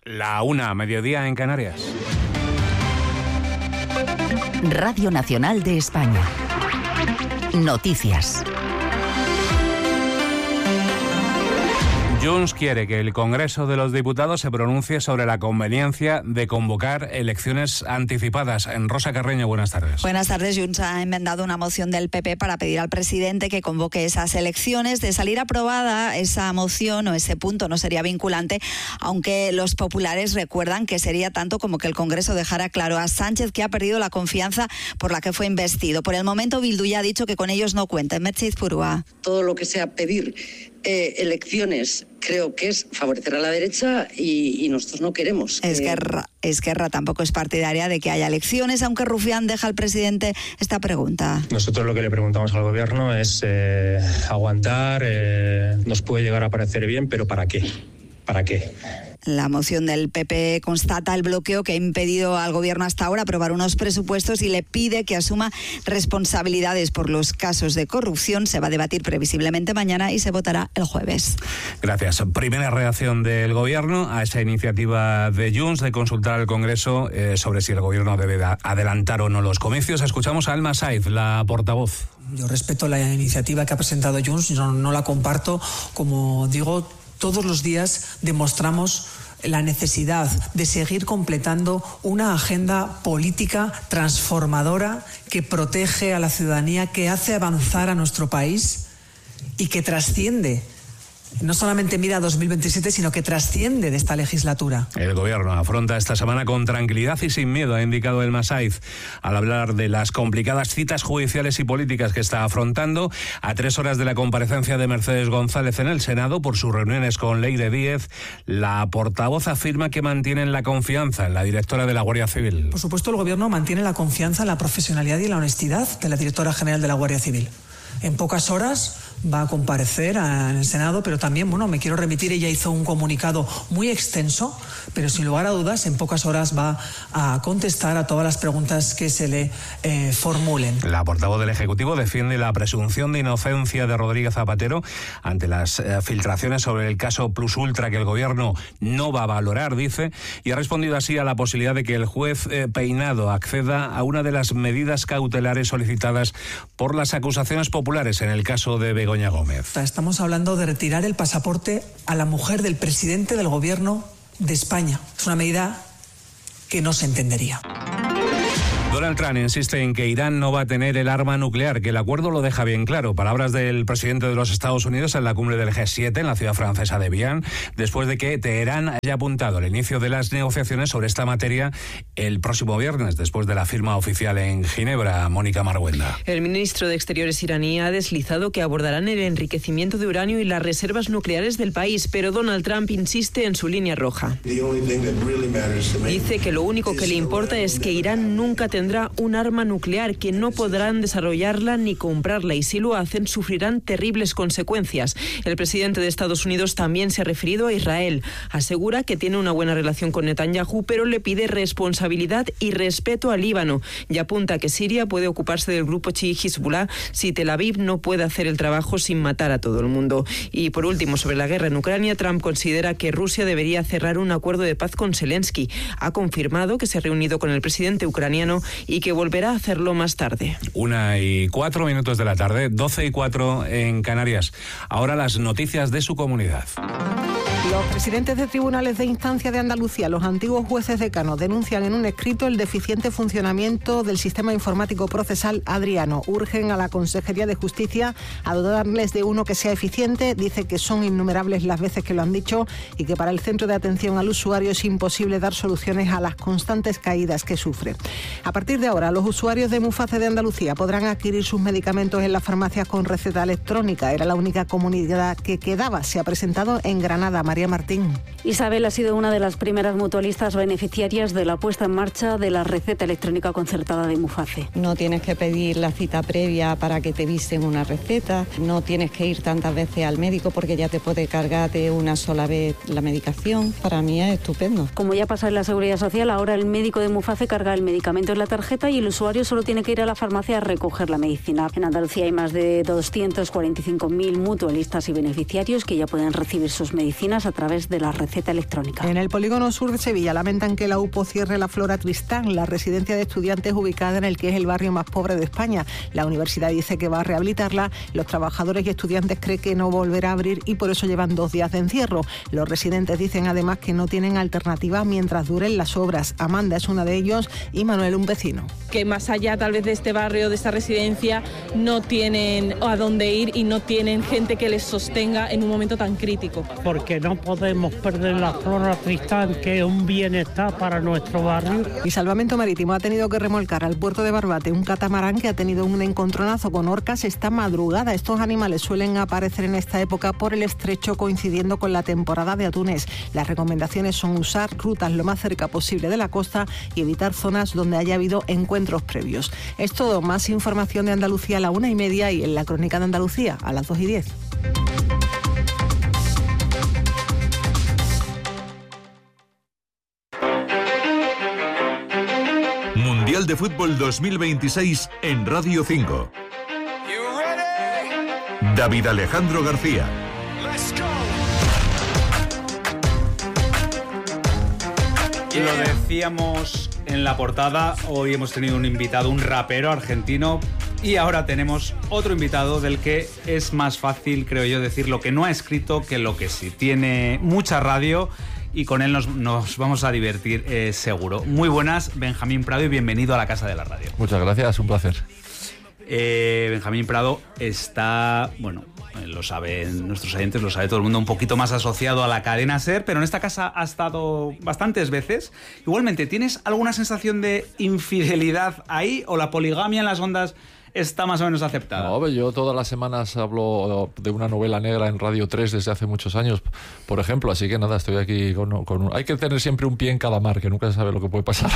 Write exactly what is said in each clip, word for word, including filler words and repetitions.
La una, mediodía en Canarias. Radio Nacional de España. Noticias. Junts quiere que el Congreso de los Diputados se pronuncie sobre la conveniencia de convocar elecciones anticipadas. En Rosa Carreño, buenas tardes. Buenas tardes. Junts ha enmendado una moción del P P para pedir al presidente que convoque esas elecciones. De salir aprobada esa moción o ese punto no sería vinculante, aunque los populares recuerdan que sería tanto como que el Congreso dejara claro a Sánchez que ha perdido la confianza por la que fue investido. Por el momento, Bildu ya ha dicho que con ellos no cuenta. Mertxe Izpurua. Todo lo que sea pedir eh, elecciones creo que es favorecer a la derecha y, y nosotros no queremos. Que... Esquerra, Esquerra tampoco es partidaria de que haya elecciones, aunque Rufián deja al presidente esta pregunta. Nosotros lo que le preguntamos al gobierno es eh, aguantar, eh, nos puede llegar a parecer bien, pero ¿para qué? ¿Para qué? La moción del P P constata el bloqueo que ha impedido al gobierno hasta ahora aprobar unos presupuestos y le pide que asuma responsabilidades por los casos de corrupción. Se va a debatir previsiblemente mañana y se votará el jueves. Gracias. Primera reacción del gobierno a esa iniciativa de Junts de consultar al Congreso eh, sobre si el gobierno debe adelantar o no los comicios. Escuchamos a Alma Saiz, la portavoz. Yo respeto la iniciativa que ha presentado Junts, no, no la comparto. Como digo, todos los días demostramos la necesidad de seguir completando una agenda política transformadora que protege a la ciudadanía, que hace avanzar a nuestro país y que trasciende. No solamente mira a dos mil veintisiete, sino que trasciende de esta legislatura. El gobierno afronta esta semana con tranquilidad y sin miedo, ha indicado Alma Saiz, al hablar de las complicadas citas judiciales y políticas que está afrontando a tres horas de la comparecencia de Mercedes González en el Senado por sus reuniones con Leire Díez. La portavoz afirma que mantienen la confianza en la directora de la Guardia Civil. Por supuesto, el gobierno mantiene la confianza en la profesionalidad y la honestidad de la directora general de la Guardia Civil. En pocas horas va a comparecer en el Senado, pero también, bueno, me quiero remitir, ella hizo un comunicado muy extenso, pero sin lugar a dudas, en pocas horas va a contestar a todas las preguntas que se le eh, formulen. La portavoz del Ejecutivo defiende la presunción de inocencia de Rodríguez Zapatero ante las eh, filtraciones sobre el caso Plus Ultra que el gobierno no va a valorar, dice, y ha respondido así a la posibilidad de que el juez eh, Peinado acceda a una de las medidas cautelares solicitadas por las acusaciones populares en el caso de Begoña Gómez. Estamos hablando de retirar el pasaporte a la mujer del presidente del gobierno de España. Es una medida que no se entendería. Donald Trump insiste en que Irán no va a tener el arma nuclear, que el acuerdo lo deja bien claro. Palabras del presidente de los Estados Unidos en la cumbre del G siete en la ciudad francesa de Vienne, después de que Teherán haya apuntado el inicio de las negociaciones sobre esta materia el próximo viernes, después de la firma oficial en Ginebra. Mónica Marguenda. El ministro de Exteriores iraní ha deslizado que abordarán el enriquecimiento de uranio y las reservas nucleares del país, pero Donald Trump insiste en su línea roja. Dice que lo único que le importa es que Irán nunca tendrá tendrá un arma nuclear, que no podrán desarrollarla ni comprarla, y si lo hacen sufrirán terribles consecuencias. El presidente de Estados Unidos también se ha referido a Israel. Asegura que tiene una buena relación con Netanyahu, pero le pide responsabilidad y respeto al Líbano, y apunta que Siria puede ocuparse del grupo chií Hezbollah si Tel Aviv no puede hacer el trabajo sin matar a todo el mundo. Y por último, sobre la guerra en Ucrania, Trump considera que Rusia debería cerrar un acuerdo de paz con Zelensky. Ha confirmado que se ha reunido con el presidente ucraniano y que volverá a hacerlo más tarde. Una y cuatro minutos de la tarde, doce y cuatro en Canarias. Ahora las noticias de su comunidad. Los presidentes de tribunales de instancia de Andalucía, los antiguos jueces decanos, denuncian en un escrito el deficiente funcionamiento del sistema informático procesal Adriano. Urgen a la Consejería de Justicia a dotarles de uno que sea eficiente. Dice que son innumerables las veces que lo han dicho y que para el Centro de Atención al Usuario es imposible dar soluciones a las constantes caídas que sufre. A partir de ahora, los usuarios de Muface de Andalucía podrán adquirir sus medicamentos en las farmacias con receta electrónica. Era la única comunidad que quedaba. Se ha presentado en Granada. María Martín. Isabel ha sido una de las primeras mutualistas beneficiarias de la puesta en marcha de la receta electrónica concertada de Muface. No tienes que pedir la cita previa para que te visten una receta, no tienes que ir tantas veces al médico porque ya te puede cargar de una sola vez la medicación. Para mí es estupendo. Como ya pasa en la Seguridad Social, ahora el médico de Muface carga el medicamento en la tarjeta y el usuario solo tiene que ir a la farmacia a recoger la medicina. En Andalucía hay más de doscientos cuarenta y cinco mil mutualistas y beneficiarios que ya pueden recibir sus medicinas a través de la receta receta electrónica. En el polígono sur de Sevilla lamentan que la U P O cierre la Flora Tristán, la residencia de estudiantes ubicada en el que es el barrio más pobre de España. La universidad dice que va a rehabilitarla. Los trabajadores y estudiantes creen que no volverá a abrir y por eso llevan dos días de encierro. Los residentes dicen además que no tienen alternativa mientras duren las obras. Amanda es una de ellos y Manuel un vecino. Que más allá tal vez de este barrio, de esta residencia, no tienen a dónde ir y no tienen gente que les sostenga en un momento tan crítico. Porque no podemos perder la Flora Tristán, que es un bienestar para nuestro barrio. Y Salvamento Marítimo ha tenido que remolcar al puerto de Barbate un catamarán que ha tenido un encontronazo con orcas esta madrugada. Estos animales suelen aparecer en esta época por el estrecho, coincidiendo con la temporada de atunes. Las recomendaciones son usar rutas lo más cerca posible de la costa y evitar zonas donde haya habido encuentros previos. Es todo. Más información de Andalucía a la una y media y en la Crónica de Andalucía a las dos y diez. Mundial de Fútbol dos mil veintiséis en Radio cinco. David Alejandro García. Lo decíamos en la portada, hoy hemos tenido un invitado, un rapero argentino, y ahora tenemos otro invitado del que es más fácil, creo yo, decir lo que no ha escrito que lo que sí. Tiene mucha radio y con él nos, nos vamos a divertir eh, seguro. Muy buenas, Benjamín Prado, y bienvenido a la Casa de la Radio. Muchas gracias, un placer. Eh, Benjamín Prado está, bueno, lo saben nuestros oyentes, lo sabe todo el mundo, un poquito más asociado a la cadena SER, pero en esta casa ha estado bastantes veces. Igualmente, ¿tienes alguna sensación de infidelidad ahí o la poligamia en las ondas está más o menos aceptada? No, yo todas las semanas hablo de una novela negra en Radio tres desde hace muchos años, por ejemplo, así que nada, estoy aquí con, con un... Hay que tener siempre un pie en cada mar, que nunca se sabe lo que puede pasar.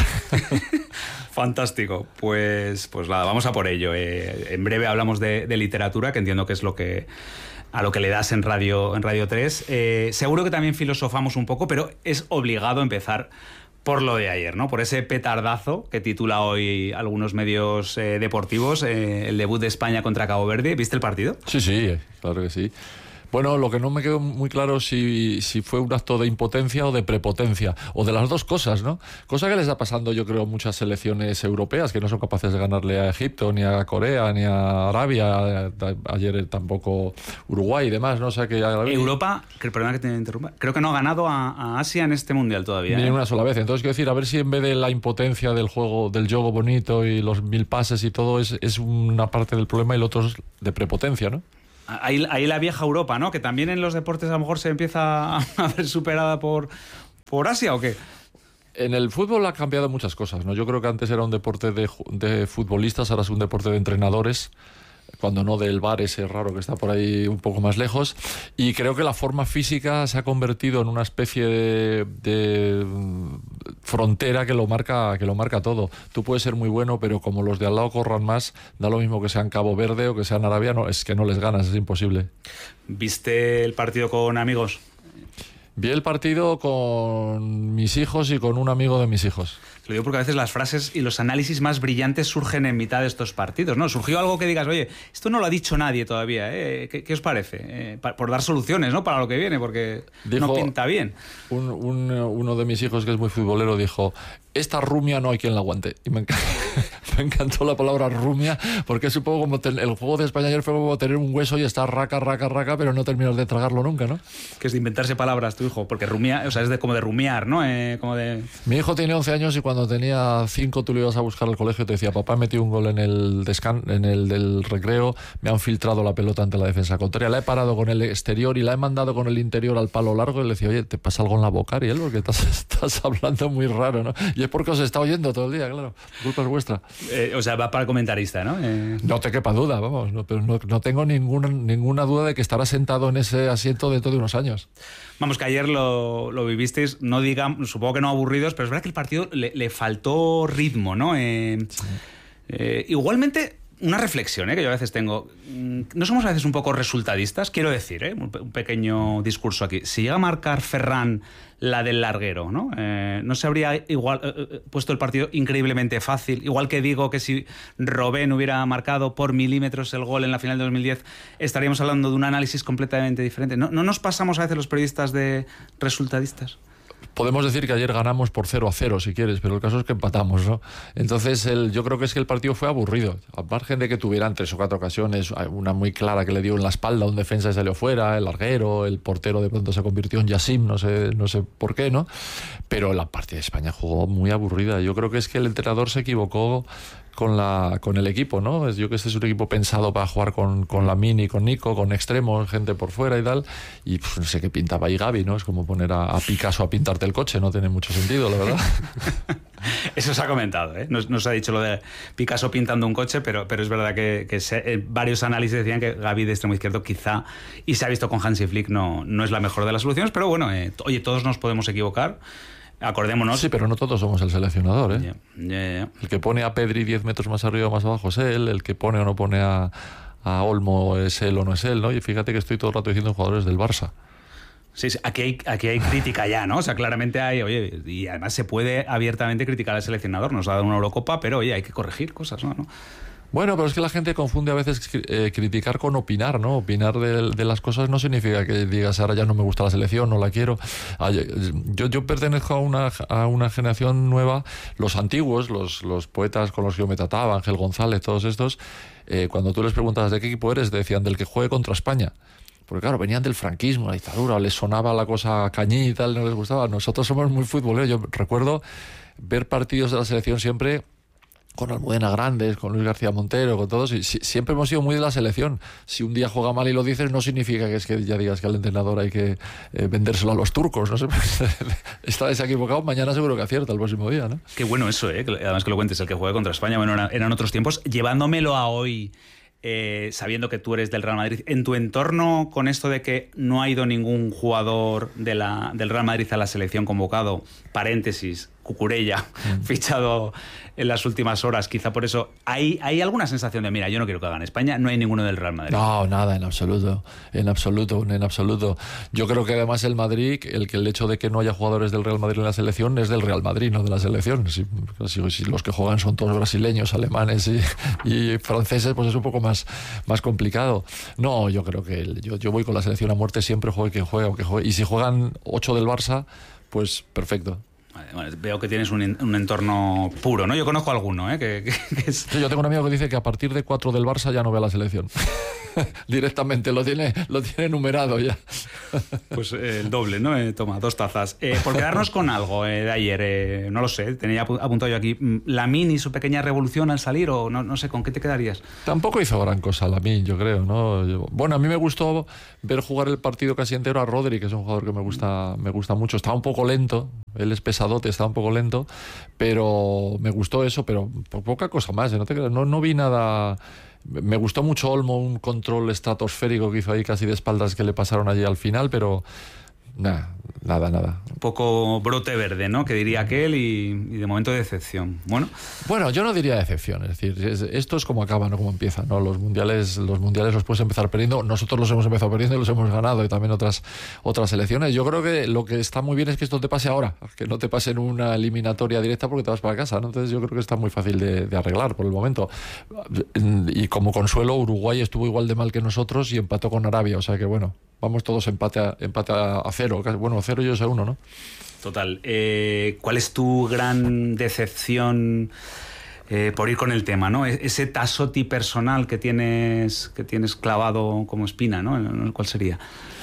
Fantástico, pues, pues nada, vamos a por ello. Eh, en breve hablamos de, de literatura, que entiendo que es lo que... a lo que le das en Radio, en Radio tres. Eh, seguro que también filosofamos un poco, pero es obligado empezar por lo de ayer, ¿no? Por ese petardazo que titula hoy algunos medios eh, deportivos, eh, el debut de España contra Cabo Verde. ¿Viste el partido? Sí, sí, claro que sí. Bueno, lo que no me quedó muy claro si, si fue un acto de impotencia o de prepotencia, o de las dos cosas, ¿no? Cosa que les está pasando, yo creo, a muchas selecciones europeas que no son capaces de ganarle a Egipto, ni a Corea, ni a Arabia, ayer tampoco Uruguay y demás, ¿no? O sea que Europa, que, perdona que te interrumpa, creo que no ha ganado a, a Asia en este Mundial todavía. Ni ¿eh? una sola vez. Entonces, quiero decir, a ver si en vez de la impotencia del juego, del juego bonito y los mil pases y todo, es, es una parte del problema y el otro es de prepotencia, ¿no? Ahí, ahí la vieja Europa, ¿no? Que también en los deportes a lo mejor se empieza a ver superada por, por Asia, ¿o qué? En el fútbol ha cambiado muchas cosas, ¿no? Yo creo que antes era un deporte de, de futbolistas, ahora es un deporte de entrenadores, cuando no del bar ese raro que está por ahí un poco más lejos, y creo que la forma física se ha convertido en una especie de, de frontera que lo marca que lo marca todo. Tú puedes ser muy bueno, pero como los de al lado corran más, da lo mismo que sean Cabo Verde o que sean Arabia, no, es que no les ganas, es imposible. ¿Viste el partido con amigos? Vi el partido con mis hijos y con un amigo de mis hijos. Lo digo porque a veces las frases y los análisis más brillantes surgen en mitad de estos partidos, ¿no? Surgió algo que digas, oye, esto no lo ha dicho nadie todavía, ¿eh? ¿Qué, qué os parece? Eh, pa- por dar soluciones, ¿no? Para lo que viene, porque dijo, no pinta bien. Un, un, uno de mis hijos, que es muy futbolero, dijo, esta rumia no hay quien la aguante. Y me, enc- me encantó la palabra rumia, porque es un poco como ten- el juego de España ayer fue como tener un hueso y estar raca, raca, raca, pero no terminas de tragarlo nunca, ¿no? Que es de inventarse palabras tu hijo, porque rumia, o sea, es de, como de rumiar, ¿no? Eh, como de... Mi hijo tiene once años y cuando tenía cinco tú lo ibas a buscar al colegio y te decía, papá, he metido un gol en el, descan- en el del recreo, me han filtrado la pelota ante la defensa contraria, la he parado con el exterior y la he mandado con el interior al palo largo, y le decía, oye, ¿te pasa algo en la boca, Ariel? Porque estás, estás hablando muy raro, ¿no? Y es porque os está oyendo todo el día, claro, la culpa es vuestra. Eh, o sea, va para el comentarista, ¿no? Eh... No te quepa duda, vamos, no, pero no, no tengo ninguna, ninguna duda de que estará sentado en ese asiento dentro de unos años. Vamos, que ayer lo, lo vivisteis, no digamos, supongo que no aburridos, pero es verdad que el partido le, le faltó ritmo, ¿no? Eh, sí. eh, igualmente, una reflexión ¿eh? que yo a veces tengo. ¿No somos a veces un poco resultadistas? Quiero decir, ¿eh? un, un pequeño discurso aquí. Si llega a marcar Ferran la del larguero, ¿no? Eh, ¿no se habría igual eh, puesto el partido increíblemente fácil? Igual que digo que si Robben hubiera marcado por milímetros el gol en la final de dos mil diez, estaríamos hablando de un análisis completamente diferente. ¿No, no nos pasamos a veces los periodistas de resultadistas? Podemos decir que ayer ganamos por cero a cero, si quieres, pero el caso es que empatamos, ¿no? Entonces, el, yo creo que es que el partido fue aburrido. A margen de que tuvieran tres o cuatro ocasiones, una muy clara que le dio en la espalda, un defensa y salió fuera, el larguero, el portero de pronto se convirtió en Yassim, no sé, no sé por qué, ¿no? Pero la partida de España jugó muy aburrida. Yo creo que es que el entrenador se equivocó con la con el equipo, ¿no? Yo que este es un equipo pensado para jugar con, con Lamine y con Nico, con extremos, gente por fuera y tal, y pues, no sé qué pintaba ahí Gavi, ¿no? Es como poner a, a Picasso a pintarte el coche, no tiene mucho sentido, la verdad. Eso se ha comentado, ¿eh? No, no se ha dicho lo de Picasso pintando un coche, pero, pero es verdad que, que se, eh, varios análisis decían que Gavi de extremo izquierdo quizá, y se ha visto con Hansi Flick, no, no es la mejor de las soluciones, pero bueno, eh, oye, todos nos podemos equivocar. Acordémonos. Sí, pero no todos somos el seleccionador, ¿eh? Yeah, yeah, yeah. El que pone a Pedri diez metros más arriba o más abajo es él, el que pone o no pone a, a Olmo es él o no es él, ¿no? Y fíjate que estoy todo el rato diciendo jugadores del Barça. Sí, sí, aquí hay, aquí hay crítica ya, ¿no? O sea, claramente hay, oye, y además se puede abiertamente criticar al seleccionador, nos ha dado una Eurocopa, pero oye, hay que corregir cosas, ¿no? ¿no? Bueno, pero es que la gente confunde a veces eh, criticar con opinar, ¿no? Opinar de, de las cosas no significa que digas ahora ya no me gusta la selección, no la quiero. Yo, yo pertenezco a una, a una generación nueva, los antiguos, los, los poetas con los que yo me trataba, Ángel González, todos estos, eh, cuando tú les preguntabas de qué equipo eres, decían del que juegue contra España. Porque claro, venían del franquismo, la dictadura, les sonaba la cosa cañí y tal, no les gustaba. Nosotros somos muy futboleros. Yo recuerdo ver partidos de la selección siempre con Almudena Grandes, con Luis García Montero, con todos, y si, siempre hemos sido muy de la selección. Si un día juega mal y lo dices, no significa que es que ya digas que al entrenador hay que eh, vendérselo a los turcos, no sé. Esta vez se ha equivocado, mañana seguro que acierta el próximo día, ¿no? Qué bueno eso, ¿eh? Además que lo cuentes, el que juegue contra España, bueno, eran, eran otros tiempos. Llevándomelo a hoy, eh, sabiendo que tú eres del Real Madrid, en tu entorno, con esto de que no ha ido ningún jugador de la, del Real Madrid a la selección convocado, paréntesis, Cucurella, mm. fichado en las últimas horas, quizá por eso, ¿hay, ¿hay alguna sensación de, mira, yo no quiero que hagan España, no hay ninguno del Real Madrid? No, nada, en absoluto, en absoluto, en absoluto. Yo creo que además el Madrid, el que el hecho de que no haya jugadores del Real Madrid en la selección es del Real Madrid, no de la selección. Si, si, si los que juegan son todos brasileños, alemanes y, y franceses, pues es un poco más, más complicado. No, yo creo que el, yo, yo voy con la selección a muerte, siempre juegue quien juegue, aunque juegue. Y si juegan ocho del Barça, pues perfecto. Bueno, veo que tienes un, un entorno puro, ¿no? Yo conozco alguno, ¿eh? Que, que, que es... Sí, yo tengo un amigo que dice que a partir de cuatro del Barça ya no ve a la selección. Directamente, lo tiene, lo tiene numerado ya. Pues eh, el doble, ¿no? Eh, toma, dos tazas. Eh, por quedarnos con algo eh, de ayer, eh, no lo sé, tenía apuntado yo aquí. ¿Lamine y su pequeña revolución al salir o no, no sé, con qué te quedarías? Tampoco hizo gran cosa Lamine, yo creo, ¿no? Yo, bueno, a mí me gustó ver jugar el partido casi entero a Rodri, que es un jugador que me gusta, me gusta mucho. Estaba un poco lento, él es pesadote, estaba un poco lento, pero me gustó eso, pero poca cosa más, ¿eh? No te creas, no, no vi nada. Me gustó mucho Olmo, un control estratosférico que hizo ahí casi de espaldas que le pasaron allí al final, pero nada, nada, nada. Un poco brote verde, ¿no? Que diría aquel y, y de momento decepción. Bueno, bueno, yo no diría decepción, es decir, es, esto es como acaba, no como empieza, ¿no? Los mundiales, los mundiales los puedes empezar perdiendo, nosotros los hemos empezado perdiendo y los hemos ganado, y también otras otras selecciones. Yo creo que lo que está muy bien es que esto te pase ahora, que no te pase en una eliminatoria directa porque te vas para casa, ¿no? Entonces yo creo que está muy fácil de, de arreglar por el momento. Y como consuelo, Uruguay estuvo igual de mal que nosotros y empató con Arabia, o sea que bueno, vamos todos empate a, empate a cero, bueno, a cero y ellos a uno, ¿no? Total. Eh, ¿Cuál es tu gran decepción eh, por ir con el tema, ¿no? Ese Tassotti personal que tienes, que tienes clavado como espina, ¿no? ¿Cuál sería?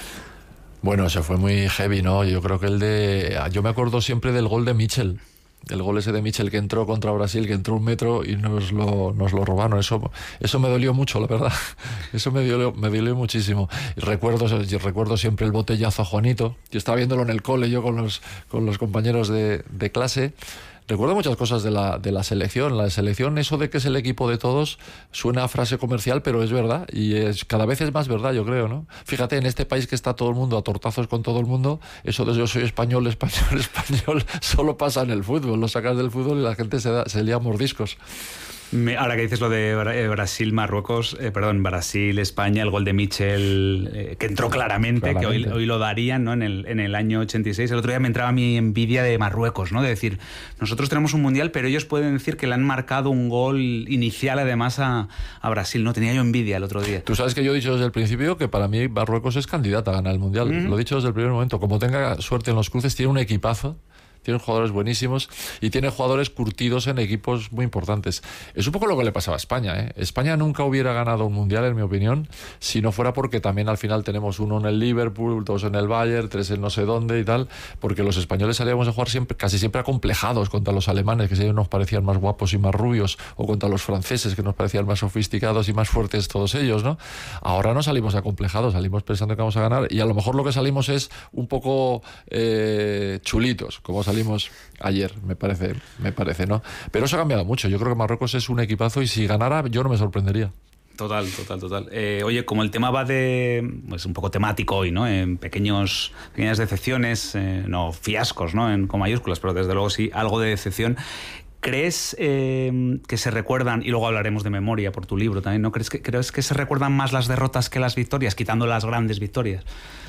Bueno, se fue muy heavy, ¿no? Yo creo que el de... Yo me acuerdo siempre del gol de Mitchell. El gol ese de Mitchell que entró contra Brasil, que entró un metro y nos lo, nos lo robaron. Eso, eso me dolió mucho, la verdad. Eso me dolió, me dolió muchísimo. Y recuerdo, recuerdo siempre el botellazo a Juanito. Yo estaba viéndolo en el cole, yo con los, con los compañeros de, de clase. Recuerdo muchas cosas de la, de la selección. La selección, eso de que es el equipo de todos, suena a frase comercial, pero es verdad. Y es, cada vez es más verdad, yo creo, ¿no? Fíjate, en este país que está todo el mundo a tortazos con todo el mundo, eso de yo soy español, español, español, solo pasa en el fútbol. Lo sacas del fútbol y la gente se, da, se lía mordiscos. Me, ahora que dices lo de eh, Brasil, Marruecos, eh, perdón, Brasil, España, el gol de Michel, eh, que entró claramente, claramente. que hoy, hoy lo darían, ¿no? en, el, en el año ochenta y seis. El otro día me entraba mi envidia de Marruecos, ¿no? De decir, nosotros tenemos un mundial, pero ellos pueden decir que le han marcado un gol inicial además a, a Brasil, ¿no? Tenía yo envidia el otro día. Tú sabes que yo he dicho desde el principio que para mí Marruecos es candidata a ganar el mundial. Mm-hmm. Lo he dicho desde el primer momento. Como tenga suerte en los cruces, tiene un equipazo. Tiene jugadores buenísimos y tiene jugadores curtidos en equipos muy importantes. Es un poco lo que le pasaba a España, ¿eh? España nunca hubiera ganado un mundial, en mi opinión, si no fuera porque también al final tenemos uno en el Liverpool, dos en el Bayern, tres en no sé dónde y tal, porque los españoles salíamos a jugar siempre, casi siempre acomplejados contra los alemanes, que nos parecían más guapos y más rubios, o contra los franceses, que nos parecían más sofisticados y más fuertes todos ellos, ¿no? Ahora no salimos acomplejados, salimos pensando que vamos a ganar, y a lo mejor lo que salimos es un poco eh, chulitos, como salimos ayer, me parece, me parece, ¿no? Pero eso ha cambiado mucho. Yo creo que Marruecos es un equipazo y si ganara, yo no me sorprendería. Total, total, total. Eh, oye, como el tema va de... pues un poco temático hoy, ¿no? En pequeños, pequeñas decepciones, eh, no fiascos, ¿no? En, con mayúsculas, pero desde luego sí, algo de decepción. ¿Crees eh, que se recuerdan, y luego hablaremos de memoria por tu libro también, ¿no? ¿Crees que, crees que se recuerdan más las derrotas que las victorias, quitando las grandes victorias?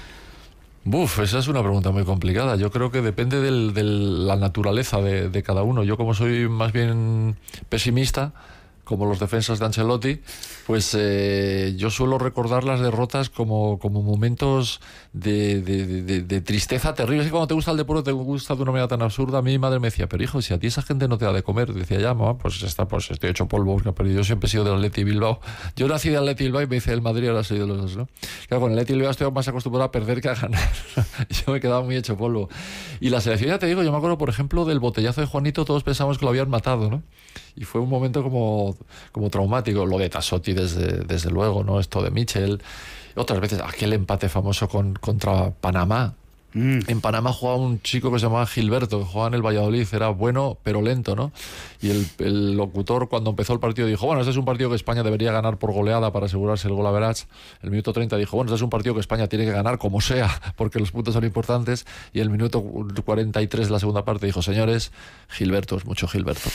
Buf, esa es una pregunta muy complicada. Yo creo que depende de del, la naturaleza de, de cada uno. Yo, como soy más bien pesimista, como los defensas de Ancelotti, pues eh, yo suelo recordar las derrotas como, como momentos de, de, de, de tristeza terrible. Es que cuando te gusta el deporte, te gusta de una manera tan absurda. A mí mi madre me decía, pero hijo, si a ti esa gente no te da de comer, decía, ya, mamá, pues está, pues estoy hecho polvo, pero yo siempre he sido del Atleti Bilbao. Yo nací del Atleti Bilbao y me dice el Madrid, ahora soy de los dos, ¿no? Claro, con el Atleti Bilbao estoy más acostumbrado a perder que a ganar. Yo me he quedado muy hecho polvo. Y la selección, ya te digo, yo me acuerdo, por ejemplo, del botellazo de Juanito, todos pensamos que lo habían matado, ¿no? Y fue un momento como, como traumático. Lo de Tassotti, desde, desde luego, ¿no? Esto de Michel. Otras veces, aquel empate famoso con, contra Panamá. Mm. En Panamá jugaba un chico que se llamaba Gilberto, que jugaba en el Valladolid, era bueno pero lento, ¿no? Y el, el locutor, cuando empezó el partido, dijo, bueno, este es un partido que España debería ganar por goleada para asegurarse el gol average. El minuto treinta dijo, bueno, este es un partido que España tiene que ganar como sea, porque los puntos son importantes. Y el minuto cuarenta y tres de la segunda parte dijo, señores, Gilberto es mucho Gilberto.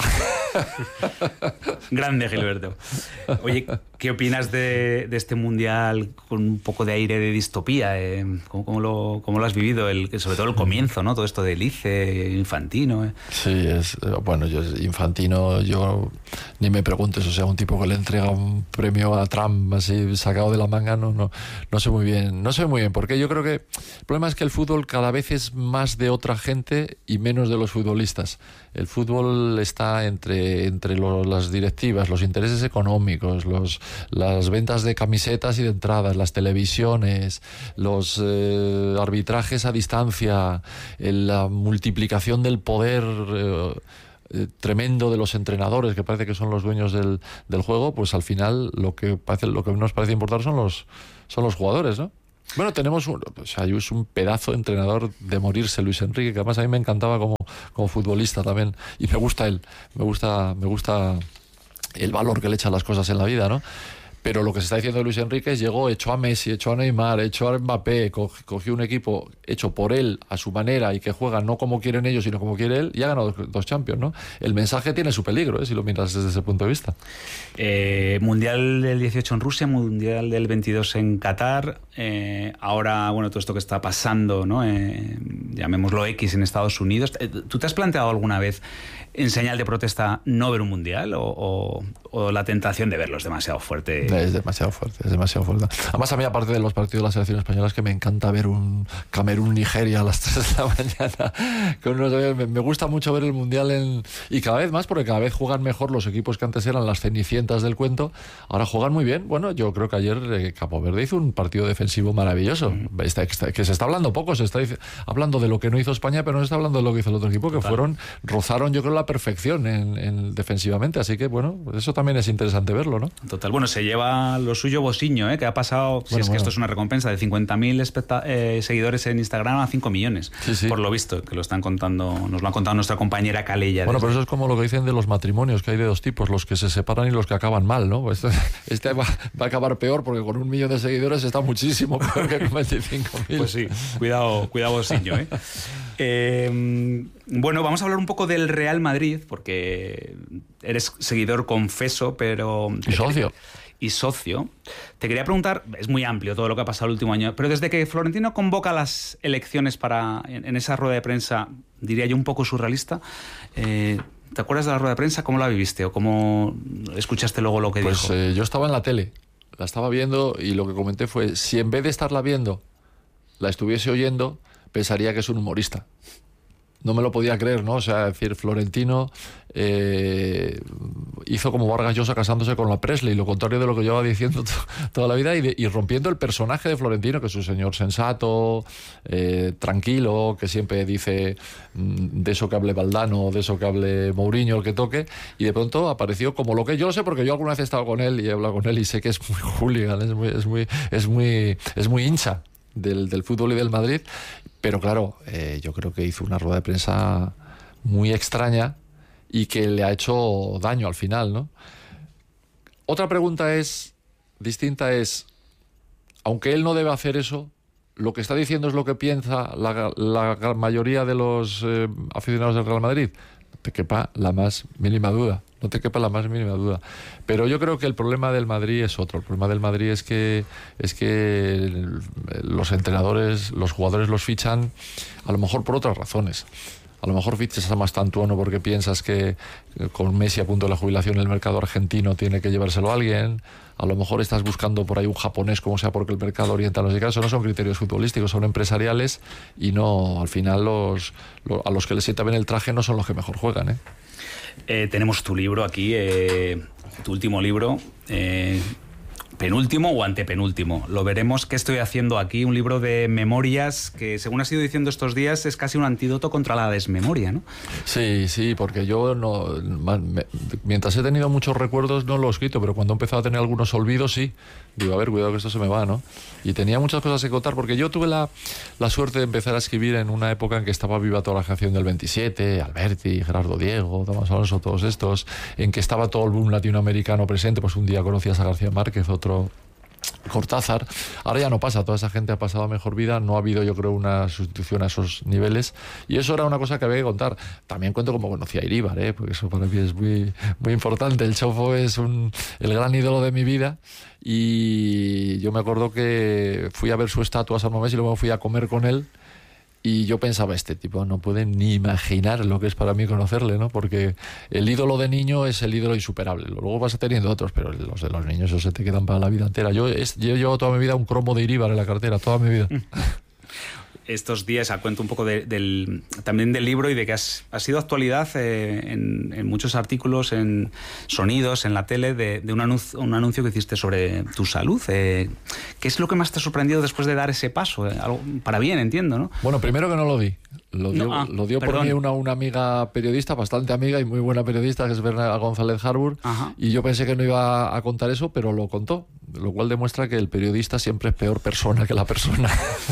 Grande Gilberto. Oye, ¿qué opinas de, de este mundial con un poco de aire de distopía? Eh, ¿cómo, cómo, lo, ¿Cómo lo has vivido? El, sobre todo el comienzo, ¿no? Todo esto de Lice, Infantino. Eh. Sí, es bueno, yo Infantino, yo ni me preguntes, o sea, un tipo que le entrega un premio a Trump así sacado de la manga, no, no, no sé muy bien, no sé muy bien, porque yo creo que el problema es que el fútbol cada vez es más de otra gente y menos de los futbolistas. El fútbol está entre, entre lo, las directivas, los intereses económicos, los, las ventas de camisetas y de entradas, las televisiones, los eh, arbitrajes a distancia, eh, la multiplicación del poder eh, eh, tremendo de los entrenadores, que parece que son los dueños del, del juego, pues al final lo que parece, lo que nos parece importar son los, son los jugadores, ¿no? Bueno, tenemos un, o sea, es un pedazo de entrenador de morirse, Luis Enrique, que además a mí me encantaba como, como futbolista también, y me gusta él, me gusta, me gusta el valor que le echa a las cosas en la vida, ¿no? Pero lo que se está diciendo de Luis Enrique es llegó, echó a Messi, echó a Neymar, echó a Mbappé, cogió un equipo hecho por él, a su manera, y que juega no como quieren ellos, sino como quiere él, y ha ganado dos, dos Champions, ¿no? El mensaje tiene su peligro, ¿eh? Si lo miras desde ese punto de vista. Eh, mundial del dieciocho en Rusia, Mundial del veintidós en Qatar, eh, ahora, bueno, todo esto que está pasando, ¿no? Eh, llamémoslo X en Estados Unidos. ¿Tú te has planteado alguna vez, en señal de protesta, no ver un mundial, o, o, o la tentación de verlo es demasiado fuerte? Es demasiado fuerte, es demasiado fuerte. Además, a mí, aparte de los partidos de la selección española, es que me encanta ver un Camerún-Nigeria a las tres de la mañana. Con unos, me, me gusta mucho ver el mundial en, y cada vez más, porque cada vez juegan mejor los equipos que antes eran las cenicientas del cuento. Ahora juegan muy bien. Bueno, yo creo que ayer eh, Cabo Verde hizo un partido defensivo maravilloso. Mm. Está, está, que se está hablando poco, se está hablando de lo que no hizo España, pero no se está hablando de lo que hizo el otro equipo, que Total. fueron, rozaron, yo creo, la perfección en, en defensivamente. Así que, bueno, eso también es interesante verlo, ¿no? Total. Bueno, se lleva lo suyo Bosiño, ¿eh? Que ha pasado, bueno, si es bueno. que esto es una recompensa, de cincuenta mil especta- eh, seguidores en Instagram a cinco millones, sí, sí. por lo visto, que lo están contando, nos lo ha contado nuestra compañera Calella. Bueno, desde... pero eso es como lo que dicen de los matrimonios, que hay de dos tipos, los que se separan y los que acaban mal, ¿no? Este, este va, va a acabar peor, porque con un millón de seguidores está muchísimo peor que con veinticinco mil. Pues sí, cuidado, cuidado Bosiño, ¿eh? Eh, bueno, vamos a hablar un poco del Real Madrid, porque eres seguidor confeso, pero... Y socio. Y socio. Te quería preguntar, es muy amplio todo lo que ha pasado el último año, pero desde que Florentino convoca las elecciones para en, en esa rueda de prensa, diría yo un poco surrealista, eh, ¿te acuerdas de la rueda de prensa? ¿Cómo la viviste o cómo escuchaste luego lo que pues, dijo? Pues eh, yo estaba en la tele, la estaba viendo y lo que comenté fue, si en vez de estarla viendo, la estuviese oyendo, pensaría que es un humorista. No me lo podía creer, ¿no? O sea, es decir, Florentino eh, hizo como Vargas Llosa casándose con la Presley, lo contrario de lo que llevaba diciendo to- toda la vida, y, de, y rompiendo el personaje de Florentino, que es un señor sensato, eh, tranquilo, que siempre dice mm, de eso que hable Valdano, de eso que hable Mourinho, el que toque, y de pronto apareció como lo que yo lo sé, porque yo alguna vez he estado con él y he hablado con él y sé que es muy hooligan, es muy, es muy, es muy, es muy hincha del, del fútbol y del Madrid. Pero claro, eh, yo creo que hizo una rueda de prensa muy extraña y que le ha hecho daño al final, ¿no? Otra pregunta es, distinta es, aunque él no debe hacer eso, lo que está diciendo es lo que piensa la, la mayoría de los eh, aficionados del Real Madrid. No te quepa la más mínima duda. No te quepa la más mínima duda. Pero yo creo que el problema del Madrid es otro. El problema del Madrid es que es que los entrenadores, los jugadores los fichan a lo mejor por otras razones. A lo mejor fichas a Mastantuono porque piensas que con Messi a punto de la jubilación el mercado argentino tiene que llevárselo a alguien. A lo mejor estás buscando por ahí un japonés, como sea, porque el mercado oriental no sé qué. Eso no son criterios futbolísticos, son empresariales y no, al final los, los a los que les sienta bien el traje no son los que mejor juegan, ¿eh? Eh, tenemos tu libro aquí, eh, tu último libro, eh, penúltimo o antepenúltimo. Lo veremos. ¿Qué estoy haciendo aquí? Un libro de memorias que, según has ido diciendo estos días, es casi un antídoto contra la desmemoria, ¿no? Sí, sí, porque yo no, me, mientras he tenido muchos recuerdos no lo he escrito, pero cuando he empezado a tener algunos olvidos, sí. Digo, a ver, cuidado que esto se me va, ¿no? Y tenía muchas cosas que contar, porque yo tuve la, la suerte de empezar a escribir en una época en que estaba viva toda la generación del veintisiete, Alberti, Gerardo Diego, Tomás Alonso, todos estos, en que estaba todo el boom latinoamericano presente. Pues un día conocías a García Márquez, otro Cortázar. Ahora ya no pasa, toda esa gente ha pasado a mejor vida, no ha habido, yo creo, una sustitución a esos niveles, y eso era una cosa que había que contar. También cuento cómo conocí a Iríbar, ¿eh? Porque eso para mí es muy, muy importante. El Chofo es un, el gran ídolo de mi vida, y yo me acuerdo que fui a ver su estatua a San Mamés y luego fui a comer con él. Y yo pensaba, este tipo no puede ni imaginar lo que es para mí conocerle, ¿no? Porque el ídolo de niño es el ídolo insuperable. Luego vas teniendo otros, pero los de los niños esos se te quedan para la vida entera. Yo, es, yo llevo toda mi vida un cromo de Iríbar en la cartera, toda mi vida. Estos días, a cuento un poco de, del, también del libro y de que has, ha sido actualidad eh, en, en muchos artículos, en sonidos, en la tele, de, de un, anuncio, un anuncio que hiciste sobre tu salud. Eh, ¿Qué es lo que más te ha sorprendido después de dar ese paso? Eh, algo para bien, entiendo, ¿no? Bueno, primero que no lo di. Lo dio, no, ah, lo dio por mí una, una amiga periodista, bastante amiga y muy buena periodista, que es Bernarda González Harbour. Ajá. Y yo pensé que no iba a contar eso, pero lo contó. Lo cual demuestra que el periodista siempre es peor persona que la persona.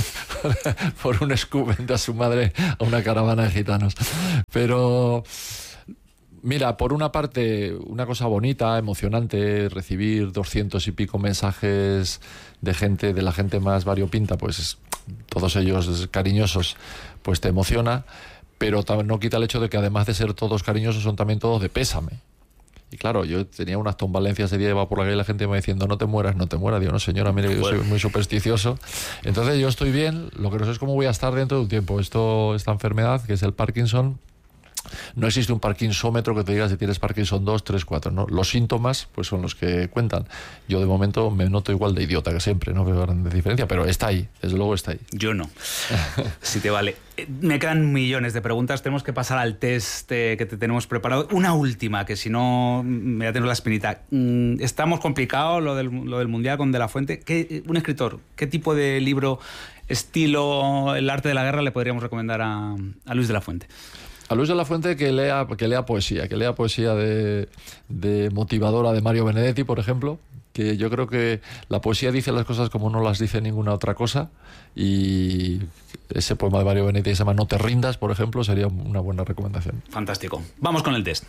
Por un scoop vende a su madre a una caravana de gitanos. Pero mira, por una parte, una cosa bonita, emocionante, recibir doscientos y pico mensajes de gente, de la gente más variopinta, pues todos ellos cariñosos, pues te emociona, pero no quita el hecho de que además de ser todos cariñosos, son también todos de pésame. Y claro, yo tenía una tombalencia ese día, iba por la calle y la gente me diciendo, no te mueras, no te mueras. Digo, no señora, mire, yo soy muy supersticioso. Entonces yo estoy bien, lo que no sé es cómo voy a estar dentro de un tiempo. Esto, esta enfermedad, que es el Parkinson, no existe un parkinsómetro que te diga si tienes Parkinson dos, tres, cuatro, ¿no? Los síntomas pues son los que cuentan. Yo de momento me noto igual de idiota que siempre, no veo grande diferencia, pero está ahí, desde luego está ahí. Yo no, si te vale. Me quedan millones de preguntas, tenemos que pasar al test eh, que te tenemos preparado. Una última, que si no me voy a tener la espinita. Mm, estamos complicados, lo del, lo del Mundial con De La Fuente. ¿Qué, un escritor, ¿qué tipo de libro, estilo El arte de la guerra le podríamos recomendar a, a Luis de la Fuente? A Luis de la Fuente que lea, que lea poesía, que lea poesía de, de motivadora de Mario Benedetti, por ejemplo, que yo creo que la poesía dice las cosas como no las dice ninguna otra cosa, y ese poema de Mario Benedetti que se llama No te rindas, por ejemplo, sería una buena recomendación. Fantástico. Vamos con el test.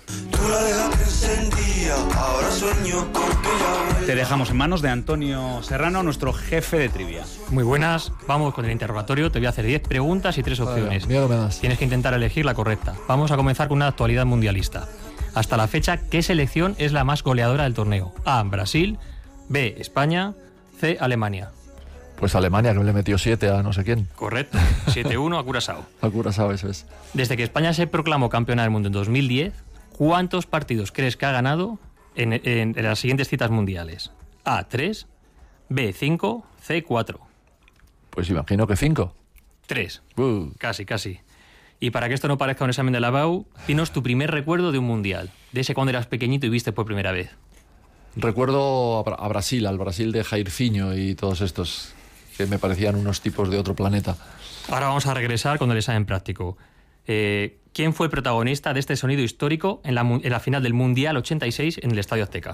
Te dejamos en manos de Antonio Serrano, nuestro jefe de trivia. Muy buenas, vamos con el interrogatorio. Te voy a hacer diez preguntas y tres opciones. Miedo me das. Tienes que intentar elegir la correcta. Vamos a comenzar con una actualidad mundialista. Hasta la fecha, ¿qué selección es la más goleadora del torneo? A, Brasil, B, España, C, Alemania. Pues Alemania, que le metió siete a no sé quién. Correcto, siete uno a Curazao. A Curazao, eso es. Desde que España se proclamó campeona del mundo en dos mil diez, ¿cuántos partidos crees que ha ganado en, en, en las siguientes citas mundiales? A, tres, B, cinco, C, cuatro. Pues imagino que cinco. tres. Uh. Casi, casi. Y para que esto no parezca un examen de la B A U, dinos tu primer recuerdo de un mundial, de ese cuando eras pequeñito y viste por primera vez. Recuerdo a Brasil, al Brasil de Jairzinho y todos estos, que me parecían unos tipos de otro planeta. Ahora vamos a regresar con el examen práctico. Eh, ¿Quién fue el protagonista de este sonido histórico en la, en la final del Mundial ochenta y seis en el Estadio Azteca?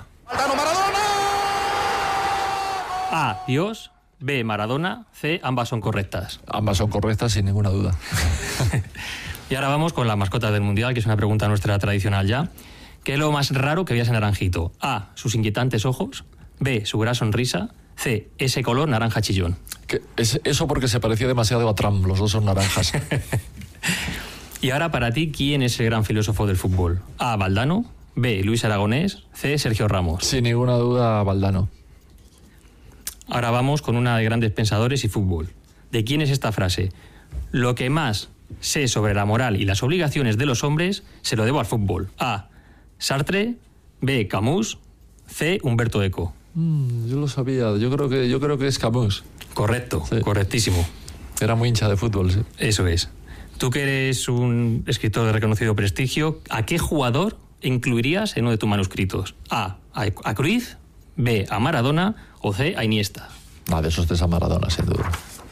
A, Dios, B, Maradona, C, ambas son correctas. Ambas son correctas, sin ninguna duda. Y ahora vamos con las mascotas del Mundial, que es una pregunta nuestra tradicional ya. ¿Qué es lo más raro que veías en Naranjito? A, sus inquietantes ojos, B, su gran sonrisa, C, ese color naranja chillón. ¿Qué? Es, eso porque se parecía demasiado a Trump, los dos son naranjas. Y ahora para ti, ¿quién es el gran filósofo del fútbol? A, Valdano, B, Luis Aragonés, C, Sergio Ramos. Sin ninguna duda, Valdano. Ahora vamos con una de grandes pensadores y fútbol. ¿De quién es esta frase? Lo que más sé sobre la moral y las obligaciones de los hombres se lo debo al fútbol. A, Sartre, B, Camus, C, Humberto Eco. Mm, yo lo sabía, yo creo que, yo creo que es Camus. Correcto, sí. Correctísimo. Era muy hincha de fútbol, sí. Eso es. Tú que eres un escritor de reconocido prestigio, ¿a qué jugador incluirías en uno de tus manuscritos? A, a Cruyff, B, a Maradona o C, a Iniesta. Ah, de esos tres a Maradona, sin duda.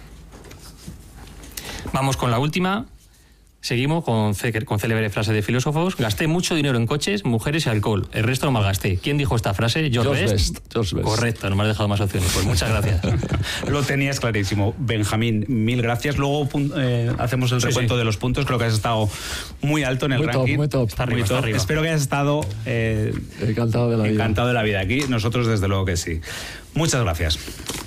Vamos con la última. Seguimos con, con célebre frase de filósofos. Gasté mucho dinero en coches, mujeres y alcohol. El resto lo malgasté. ¿Quién dijo esta frase? George, George Best. Best. George Best. Correcto, no me has dejado más opciones. Pues muchas gracias. Lo tenías clarísimo. Benjamín, mil gracias. Luego eh, hacemos el sí, recuento sí. de los puntos. Creo que has estado muy alto en el muy ranking. Top, muy top. Está arriba, muy está top. arriba. Espero que hayas estado eh, encantado de la vida. Encantado de la vida aquí. Nosotros desde luego que sí. Muchas gracias.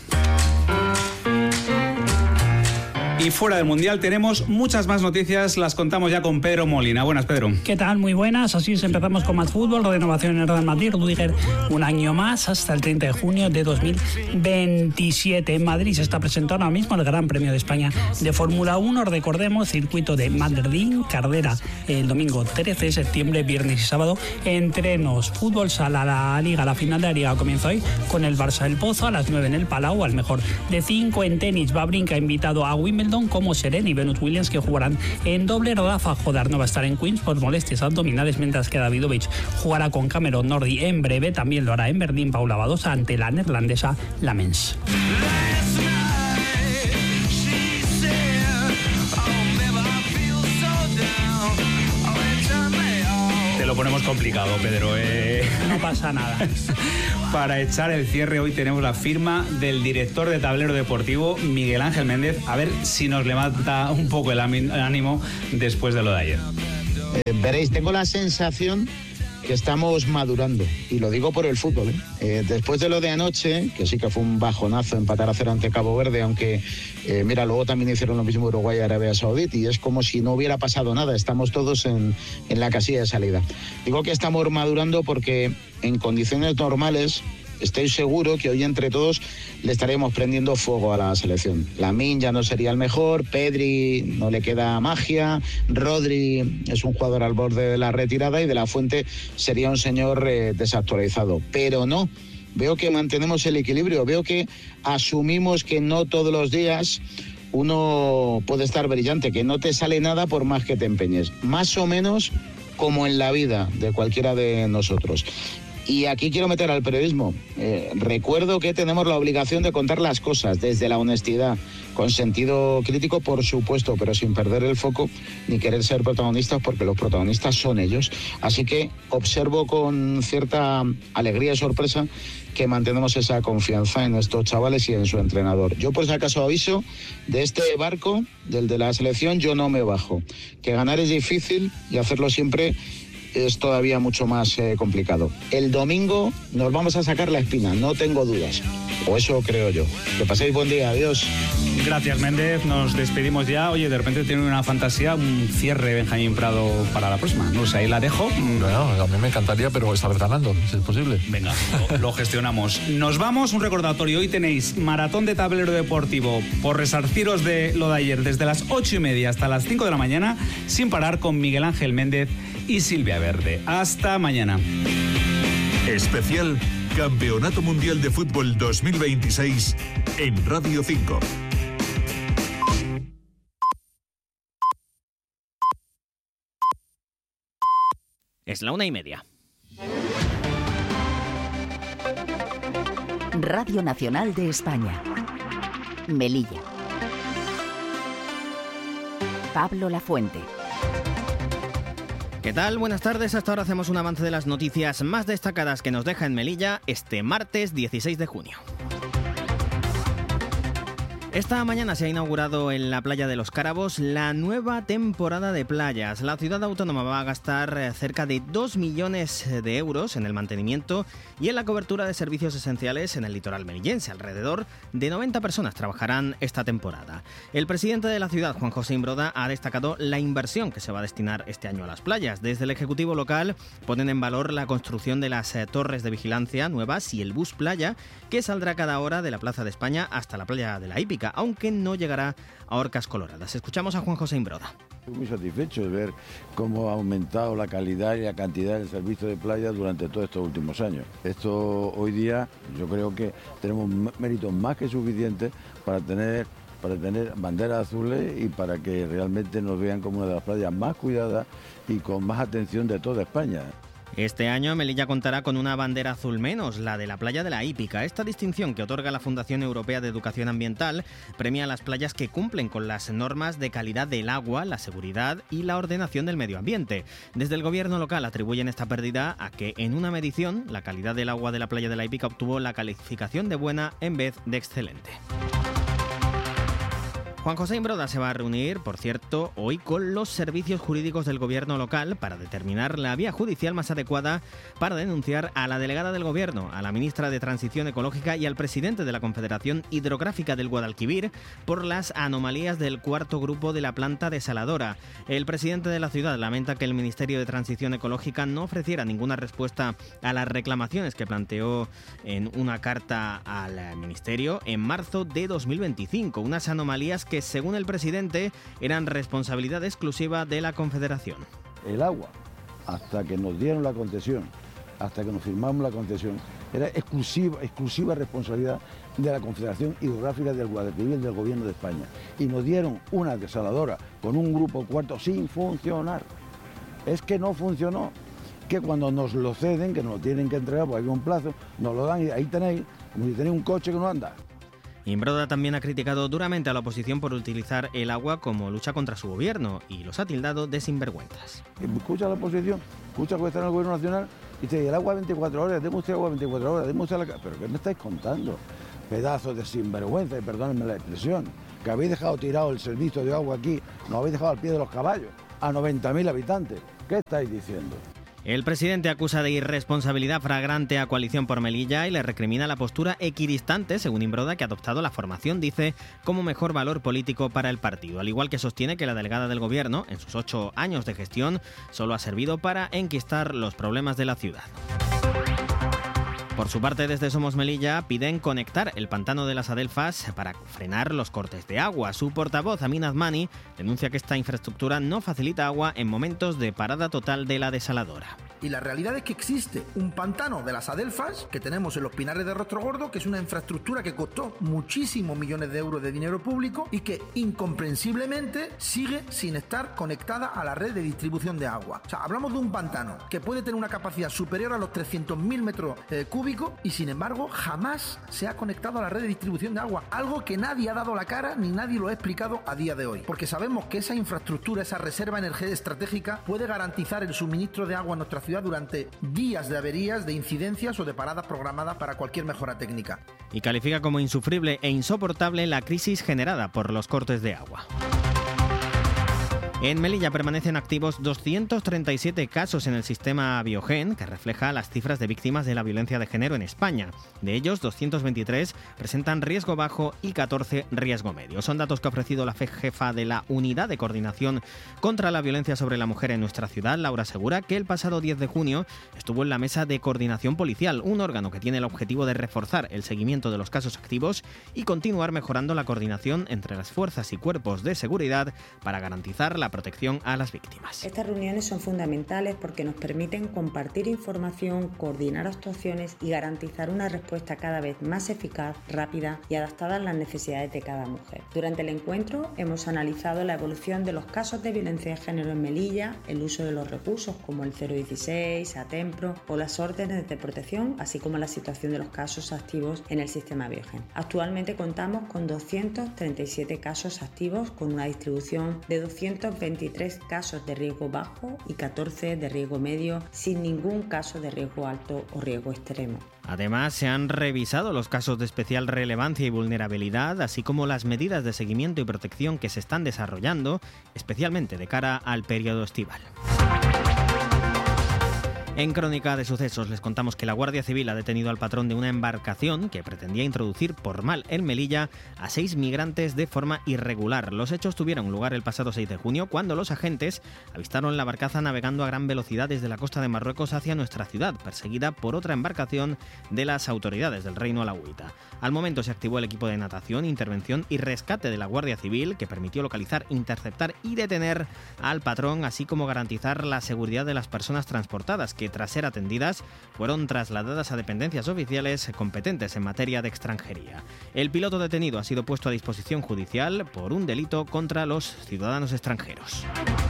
Y fuera del Mundial tenemos muchas más noticias, las contamos ya con Pedro Molina. Buenas, Pedro. ¿Qué tal? Muy buenas. Así es, empezamos con más fútbol. Renovación en el Real Madrid. Rudiger un año más hasta el treinta de junio de dos mil veintisiete. En Madrid se está presentando ahora mismo el Gran Premio de España de Fórmula uno. Recordemos, circuito de Madrid, carrera el domingo trece de septiembre, viernes y sábado. Entrenos, fútbol sala, la Liga, la final de la Liga comienza hoy con el Barça del Pozo a las nueve en el Palau, al mejor de cinco. En tenis, Wawrinka ha invitado a Wimbledon como Serena y Venus Williams, que jugarán en doble. Rafa Jodar no va a estar en Queens por molestias abdominales, mientras que Davidovich jugará con Cameron Norrie en breve. También lo hará en Berlín Paula Badosa ante la neerlandesa Lamens. Te lo ponemos complicado, Pedro. Eh... No pasa nada. Para echar el cierre hoy tenemos la firma del director de Tablero Deportivo, Miguel Ángel Méndez. A ver si nos levanta un poco el ánimo después de lo de ayer. Eh, veréis, tengo la sensación que estamos madurando, y lo digo por el fútbol, ¿eh? Eh, después de lo de anoche, que sí que fue un bajonazo empatar a cero ante Cabo Verde, aunque eh, mira, luego también hicieron lo mismo Uruguay y Arabia Saudita, y es como si no hubiera pasado nada, estamos todos en, en la casilla de salida. Digo que estamos madurando porque en condiciones normales estoy seguro que hoy entre todos le estaremos prendiendo fuego a la selección. Lamine ya no sería el mejor, Pedri no le queda magia, Rodri es un jugador al borde de la retirada y De La Fuente sería un señor eh, desactualizado. Pero no, veo que mantenemos el equilibrio, veo que asumimos que no todos los días uno puede estar brillante, que no te sale nada por más que te empeñes. Más o menos como en la vida de cualquiera de nosotros. Y aquí quiero meter al periodismo. Eh, recuerdo que tenemos la obligación de contar las cosas desde la honestidad, con sentido crítico, por supuesto, pero sin perder el foco ni querer ser protagonistas, porque los protagonistas son ellos. Así que observo con cierta alegría y sorpresa que mantenemos esa confianza en estos chavales y en su entrenador. Yo, por si acaso, aviso, de este barco, del de la selección, yo no me bajo. Que ganar es difícil y hacerlo siempre es todavía mucho más eh, complicado. El domingo nos vamos a sacar la espina, no tengo dudas. O eso creo yo. Que paséis buen día, adiós. Gracias, Méndez. Nos despedimos ya. Oye, de repente tiene una fantasía, un cierre Benjamín Prado para la próxima. No sé, ahí la dejo. Bueno, a mí me encantaría, pero esta vez ganando, si es posible. Venga, lo, lo gestionamos. Nos vamos. Un recordatorio. Hoy tenéis maratón de tablero deportivo por resarciros de lo de ayer, desde las ocho y media hasta las cinco de la mañana, sin parar, con Miguel Ángel Méndez y Silvia Verde. Hasta mañana. Especial Campeonato Mundial de Fútbol dos mil veintiséis en Radio cinco. Es la una y media. Radio Nacional de España. Melilla. Pablo Lafuente. ¿Qué tal? Buenas tardes. Hasta ahora hacemos un avance de las noticias más destacadas que nos deja en Melilla este martes dieciséis de junio. Esta mañana se ha inaugurado en la playa de Los Cárabos la nueva temporada de playas. La ciudad autónoma va a gastar cerca de dos millones de euros en el mantenimiento y en la cobertura de servicios esenciales en el litoral melillense. Alrededor de noventa personas trabajarán esta temporada. El presidente de la ciudad, Juan José Imbroda, ha destacado la inversión que se va a destinar este año a las playas. Desde el Ejecutivo local ponen en valor la construcción de las eh, torres de vigilancia nuevas y el bus playa, que saldrá cada hora de la Plaza de España hasta la playa de la Hípica, aunque no llegará a Orcas Coloradas. Escuchamos a Juan José Imbroda. Estoy muy satisfecho de ver cómo ha aumentado la calidad y la cantidad del servicio de playa durante todos estos últimos años. Esto hoy día yo creo que tenemos méritos más que suficientes para tener, para tener banderas azules y para que realmente nos vean como una de las playas más cuidadas y con más atención de toda España. Este año Melilla contará con una bandera azul menos, la de la playa de la Hípica. Esta distinción que otorga la Fundación Europea de Educación Ambiental premia a las playas que cumplen con las normas de calidad del agua, la seguridad y la ordenación del medio ambiente. Desde el gobierno local atribuyen esta pérdida a que en una medición la calidad del agua de la playa de la Hípica obtuvo la calificación de buena en vez de excelente. Juan José Imbroda se va a reunir, por cierto, hoy con los servicios jurídicos del gobierno local para determinar la vía judicial más adecuada para denunciar a la delegada del gobierno, a la ministra de Transición Ecológica y al presidente de la Confederación Hidrográfica del Guadalquivir por las anomalías del cuarto grupo de la planta desaladora. El presidente de la ciudad lamenta que el Ministerio de Transición Ecológica no ofreciera ninguna respuesta a las reclamaciones que planteó en una carta al ministerio en marzo de dos mil veinticinco, unas anomalías que, según el presidente, eran responsabilidad exclusiva de la Confederación. El agua, hasta que nos dieron la concesión, hasta que nos firmamos la concesión, era exclusiva, exclusiva responsabilidad de la Confederación Hidrográfica del Guadalquivir del Gobierno de España. Y nos dieron una desaladora con un grupo cuarto sin funcionar. Es que no funcionó. Que cuando nos lo ceden, que nos lo tienen que entregar, porque hay un plazo, nos lo dan y ahí tenéis, como si tenéis un coche que no anda. Imbroda también ha criticado duramente a la oposición por utilizar el agua como lucha contra su gobierno y los ha tildado de sinvergüenzas. Escucha a la oposición, escucha que está en el gobierno nacional y dice, el agua veinticuatro horas, deme usted agua veinticuatro horas, deme usted la... ¿Pero qué me estáis contando? Pedazos de sinvergüenza, y perdónenme la expresión, que habéis dejado tirado el servicio de agua aquí, nos habéis dejado al pie de los caballos, a noventa mil habitantes. ¿Qué estáis diciendo? El presidente acusa de irresponsabilidad flagrante a Coalición por Melilla y le recrimina la postura equidistante, según Imbroda, que ha adoptado la formación, dice, como mejor valor político para el partido. Al igual que sostiene que la delegada del gobierno, en sus ocho años de gestión, solo ha servido para enquistar los problemas de la ciudad. Por su parte, desde Somos Melilla piden conectar el pantano de las Adelfas para frenar los cortes de agua. Su portavoz, Amin Azmani, denuncia que esta infraestructura no facilita agua en momentos de parada total de la desaladora. Y la realidad es que existe un pantano de las Adelfas que tenemos en los Pinares de Rostro Gordo, que es una infraestructura que costó muchísimos millones de euros de dinero público y que incomprensiblemente sigue sin estar conectada a la red de distribución de agua. O sea, hablamos de un pantano que puede tener una capacidad superior a los trescientos mil metros eh, cúbicos y sin embargo jamás se ha conectado a la red de distribución de agua. Algo que nadie ha dado la cara ni nadie lo ha explicado a día de hoy. Porque sabemos que esa infraestructura, esa reserva energética estratégica puede garantizar el suministro de agua a nuestra ciudad durante días de averías, de incidencias o de paradas programadas para cualquier mejora técnica. Y califica como insufrible e insoportable la crisis generada por los cortes de agua. En Melilla permanecen activos doscientos treinta y siete casos en el sistema Biogen, que refleja las cifras de víctimas de la violencia de género en España. De ellos, doscientos veintitrés presentan riesgo bajo y catorce riesgo medio. Son datos que ha ofrecido la jefa de la Unidad de Coordinación contra la Violencia sobre la Mujer en nuestra ciudad, Laura Segura, que el pasado diez de junio estuvo en la Mesa de Coordinación Policial, un órgano que tiene el objetivo de reforzar el seguimiento de los casos activos y continuar mejorando la coordinación entre las fuerzas y cuerpos de seguridad para garantizar la protección a las víctimas. Estas reuniones son fundamentales porque nos permiten compartir información, coordinar actuaciones y garantizar una respuesta cada vez más eficaz, rápida y adaptada a las necesidades de cada mujer. Durante el encuentro hemos analizado la evolución de los casos de violencia de género en Melilla, el uso de los recursos como el cero dieciséis, Atempro o las órdenes de protección, así como la situación de los casos activos en el sistema Biogen. Actualmente contamos con doscientos treinta y siete casos activos con una distribución de doscientos veintitrés casos de riesgo bajo y catorce de riesgo medio, sin ningún caso de riesgo alto o riesgo extremo. Además, se han revisado los casos de especial relevancia y vulnerabilidad, así como las medidas de seguimiento y protección que se están desarrollando, especialmente de cara al periodo estival. En Crónica de Sucesos les contamos que la Guardia Civil ha detenido al patrón de una embarcación que pretendía introducir por mal en Melilla a seis migrantes de forma irregular. Los hechos tuvieron lugar el pasado seis de junio cuando los agentes avistaron la barcaza navegando a gran velocidad desde la costa de Marruecos hacia nuestra ciudad, perseguida por otra embarcación de las autoridades del Reino Alauita. Al momento se activó el equipo de natación, intervención y rescate de la Guardia Civil, que permitió localizar, interceptar y detener al patrón, así como garantizar la seguridad de las personas transportadas, que tras ser atendidas fueron trasladadas a dependencias oficiales competentes en materia de extranjería. El piloto detenido ha sido puesto a disposición judicial por un delito contra los ciudadanos extranjeros.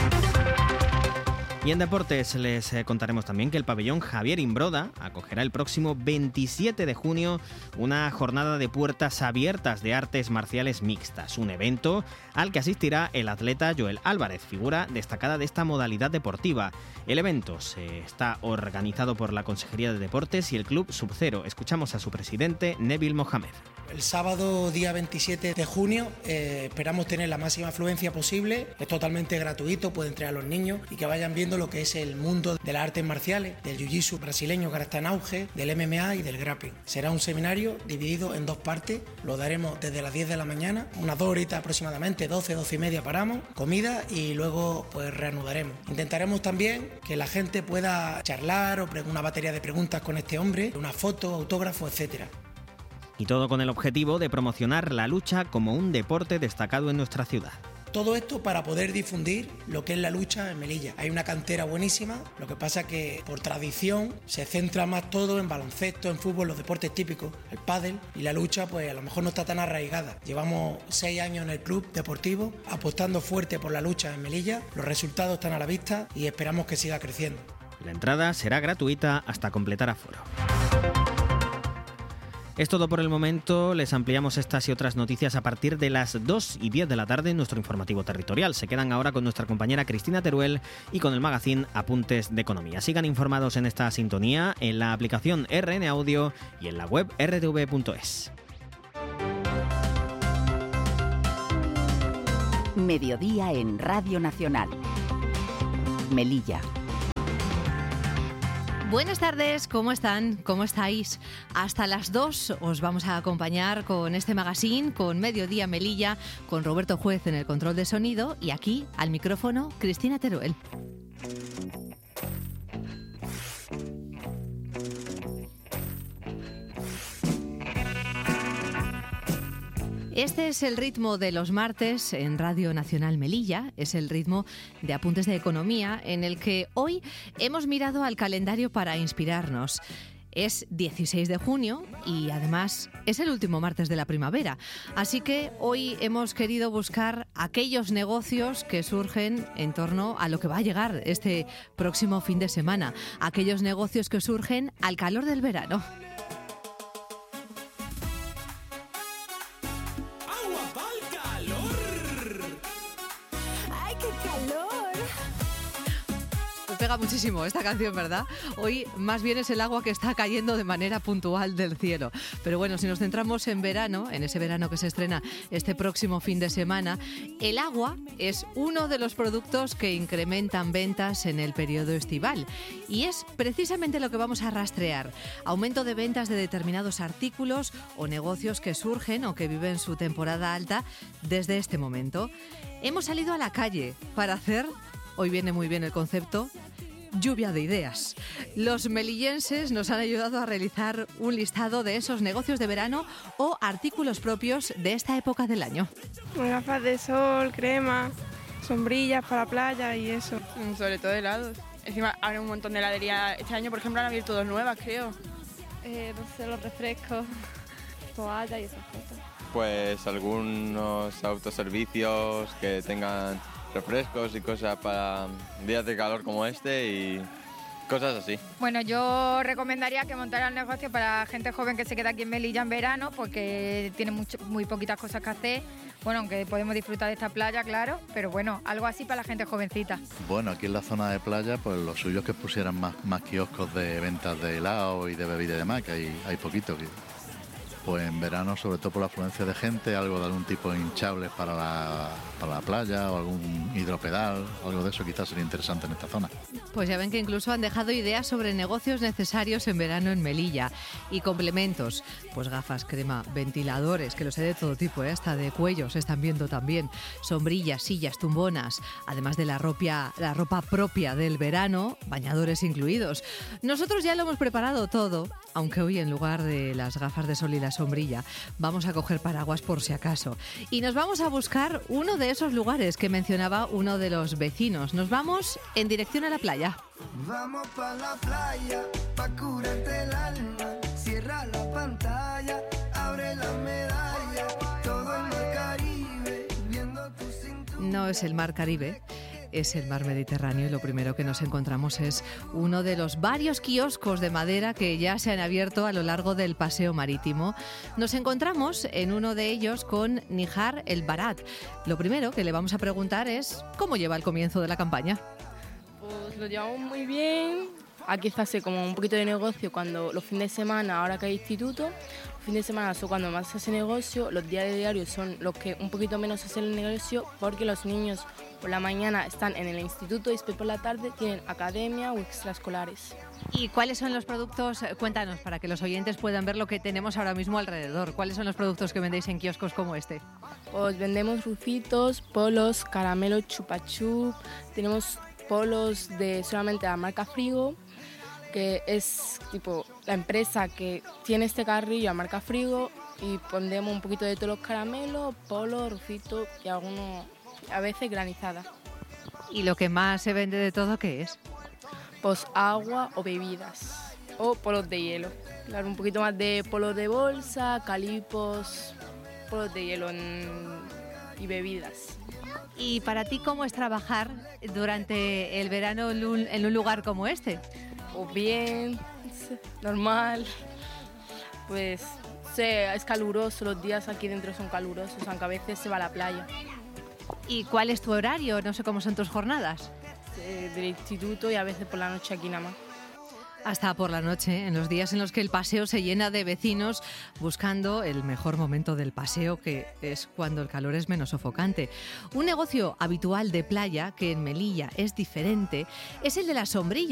Y en deportes les contaremos también que el pabellón Javier Imbroda acogerá el próximo veintisiete de junio una jornada de puertas abiertas de artes marciales mixtas, un evento al que asistirá el atleta Joel Álvarez, figura destacada de esta modalidad deportiva. El evento se está organizado por la Consejería de Deportes y el Club Subcero. Escuchamos a su presidente, Neville Mohamed. El sábado día veintisiete de junio eh, esperamos tener la máxima afluencia posible. Es totalmente gratuito, pueden traer a los niños y que vayan viendo lo que es el mundo de las artes marciales, del jiu-jitsu brasileño que ahora está en auge, del M M A y del grappling. Será un seminario dividido en dos partes, lo daremos desde las diez de la mañana, unas dos horitas aproximadamente, doce, doce y media paramos, comida y luego pues reanudaremos. Intentaremos también que la gente pueda charlar o una batería de preguntas con este hombre, una foto, autógrafo, etcétera. Y todo con el objetivo de promocionar la lucha como un deporte destacado en nuestra ciudad. Todo esto para poder difundir lo que es la lucha en Melilla. Hay una cantera buenísima, lo que pasa que por tradición se centra más todo en baloncesto, en fútbol, los deportes típicos, el pádel, y la lucha pues a lo mejor no está tan arraigada. Llevamos seis años en el club deportivo apostando fuerte por la lucha en Melilla, los resultados están a la vista y esperamos que siga creciendo. La entrada será gratuita hasta completar aforo. Es todo por el momento, les ampliamos estas y otras noticias a partir de las dos y diez de la tarde en nuestro informativo territorial. Se quedan ahora con nuestra compañera Cristina Teruel y con el magazine Apuntes de Economía. Sigan informados en esta sintonía, en la aplicación R N Audio y en la web r t v punto es. Mediodía en Radio Nacional. Melilla. Buenas tardes, ¿cómo están? ¿Cómo estáis? Hasta las dos os vamos a acompañar con este magazine, con Mediodía Melilla, con Roberto Juez en el control de sonido y aquí, al micrófono, Cristina Teruel. Este es el ritmo de los martes en Radio Nacional Melilla, es el ritmo de Apuntes de Economía, en el que hoy hemos mirado al calendario para inspirarnos. Es dieciséis de junio y además es el último martes de la primavera, así que hoy hemos querido buscar aquellos negocios que surgen en torno a lo que va a llegar este próximo fin de semana, aquellos negocios que surgen al calor del verano. Pega muchísimo esta canción, ¿verdad? Hoy más bien es el agua que está cayendo de manera puntual del cielo. Pero bueno, si nos centramos en verano, en ese verano que se estrena este próximo fin de semana, el agua es uno de los productos que incrementan ventas en el periodo estival. Y es precisamente lo que vamos a rastrear. Aumento de ventas de determinados artículos o negocios que surgen o que viven su temporada alta desde este momento. Hemos salido a la calle para hacer, hoy viene muy bien el concepto, lluvia de ideas. Los melillenses nos han ayudado a realizar un listado de esos negocios de verano o artículos propios de esta época del año. Gafas de sol, crema, sombrillas para la playa y eso. Sobre todo helados. Encima abre un montón de heladerías. Este año, por ejemplo, han abierto dos nuevas, creo. Eh, no sé, los refrescos, toallas y esas cosas. Pues algunos autoservicios que tengan refrescos y cosas para días de calor como este y cosas así. Bueno, yo recomendaría que montaran negocio para gente joven que se queda aquí en Melilla en verano, porque tiene mucho, muy poquitas cosas que hacer. Bueno, aunque podemos disfrutar de esta playa, claro, pero bueno, algo así para la gente jovencita. Bueno, aquí en la zona de playa, pues lo suyo es que pusieran más, más kioscos de ventas de helado y de bebida y demás, que hay, hay poquito. Pues en verano, sobre todo por la afluencia de gente, algo de algún tipo de hinchables para la, para la playa o algún hidropedal, algo de eso quizás sería interesante en esta zona. Pues ya ven que incluso han dejado ideas sobre negocios necesarios en verano en Melilla y complementos, pues gafas, crema, ventiladores, que los hay de todo tipo, ¿eh? Hasta de cuello se están viendo también, sombrillas, sillas, tumbonas, además de la ropa, la ropa propia del verano, bañadores incluidos. Nosotros ya lo hemos preparado todo, aunque hoy en lugar de las gafas de sol y las sombrilla, vamos a coger paraguas por si acaso. Y nos vamos a buscar uno de esos lugares que mencionaba uno de los vecinos. Nos vamos en dirección a la playa. Vamos pa' la playa, pa' curarte el alma. Cierra la pantalla, abre la medalla. Todo el mar Caribe, viendo tu cintura. No es el mar Caribe, es el mar Mediterráneo, y lo primero que nos encontramos es uno de los varios kioscos de madera que ya se han abierto a lo largo del paseo marítimo. Nos encontramos en uno de ellos con Nihar El Barat. Lo primero que le vamos a preguntar es ¿cómo lleva el comienzo de la campaña? Pues lo llevamos muy bien. Aquí se hace como un poquito de negocio cuando los fines de semana, ahora que hay instituto, los fines de semana son cuando más se hace negocio, los días de diario son los que un poquito menos se hace el negocio, porque los niños por la mañana están en el instituto y después por la tarde tienen academia o extraescolares. ¿Y cuáles son los productos? Cuéntanos, para que los oyentes puedan ver lo que tenemos ahora mismo alrededor. ¿Cuáles son los productos que vendéis en kioscos como este? Pues vendemos rufitos, polos, caramelos, chupachup, tenemos polos de solamente la marca Frigo, que es tipo la empresa que tiene este carrillo, la marca Frigo, y pondemos un poquito de todos los caramelos, polos, rufitos y algunos, a veces granizadas. ¿Y lo que más se vende de todo qué es? Pues agua o bebidas, o polos de hielo. Claro, un poquito más de polos de bolsa, calipos, polos de hielo en... y bebidas. ¿Y para ti cómo es trabajar durante el verano en un lugar como este? Pues bien, normal, pues sé, es caluroso, los días aquí dentro son calurosos, aunque a veces se va a la playa. ¿Y cuál es tu horario? No sé cómo son tus jornadas. Eh, del instituto y a veces por la noche aquí nada más. Hasta por la noche, en los días en los que el paseo se llena de vecinos buscando el mejor momento del paseo, que es cuando el calor es menos sofocante. Un negocio habitual de playa que en Melilla es diferente es el de las sombrillas.